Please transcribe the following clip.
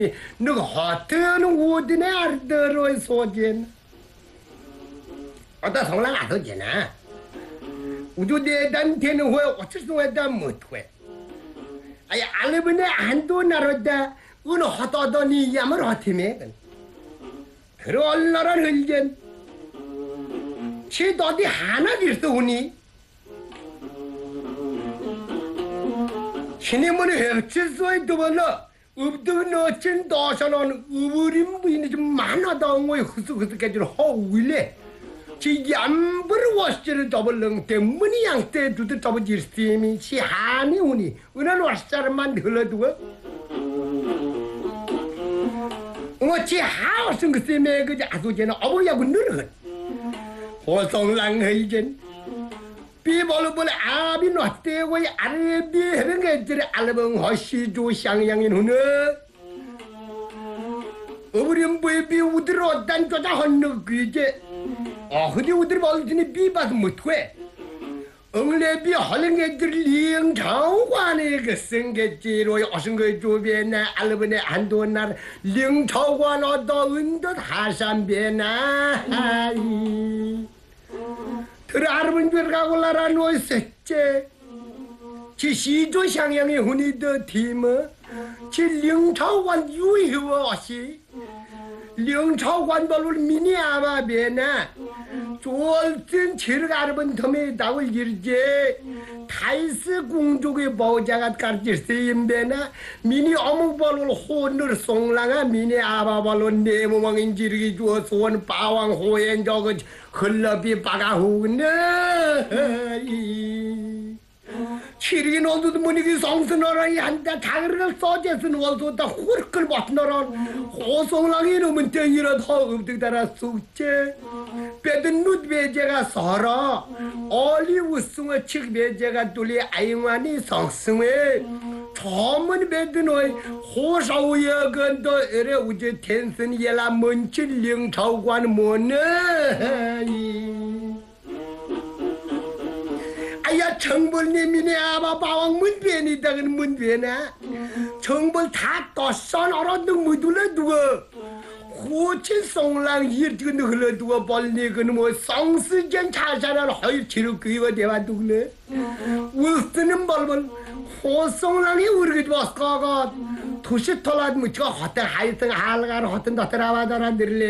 Nog hatten uden ärder och sågen. 어떤 성랑 아서잖아. 우주대단테는 왜 어째서 왜다 못해? 아야 알레브네 안도 나로다 어느 하다더니 야물 하티메. 그럴 나라 흘겐. 치 어디 하나 길서우니? 신임문이 헬치소에 두번라. 읍득은 어쩐 도서는 우부림 부인이 좀 많아다 온 거에 흐스흐스해지는 허우일래. 지 얌부르 워스를 더블릉 때문에 양때 두드 더블 질스팀이 시한이 오니 은한 워스자를만 흘러두고 어찌 하우슨 그 쌤에 그 아소제는 어버야고 늘은 호성랑 흘겐 비볼볼 아비 노태고 아르비 흐른 게들 알범 허시조 샹양인 후는 어버림 부비 우드로 단조자 헌느 그게 허디 우들 벌드니 비바도 못해 엉레비 헐랭게들 리응 장관의 그 생게지로 어승거 조비에나 알르번에 한도날 리응 장관 얻어 은덧 하산비에나 들어 아르번 들어가고 라라 놓였었지 지 시조 향양의 훈이더 팀어 지 리응 장관 유희워시 리응 장관 벌을 미니 아마비에나 좋은 지르가르번 덤에 나올 일제 타이스 공족의 보자가 깔질세임베나 미니 어묵벌을 혼을 송랑아 미니 아바벌로 내무멍인 지르기 주어 소원 빠왕 호엔 저거 흘러비 빠가후네 치르긴 어두도 문이기 성스너라이 한다 자그를 써제스는 월소다 후르클 못너라 호송랑이 놈은 땡이라 더 읍득다라 숙제 빼든 룻베제가 서러 얼리 우승어 측베제가 뚫리 아잉와니 성승회 처음은 베드노이 호사우여 건도 에레 우제 텐슨 예라 먼칠령 저관 뭐네 아야 정벌님이네 아바 바왕 문변이다는 문변아 정벌 다 떴선 얼어등 무둘러 두어 호친 송랑 일찍은 흘러두어 벌리근 뭐 성스전 자산을 허일 치르 그이와 대화 두네 울스는 벌벌 호송랑이 우르게 왔거가 도시 털어도 무쳐 허튼 하이튼 할가를 허튼 더트라와다라 늘래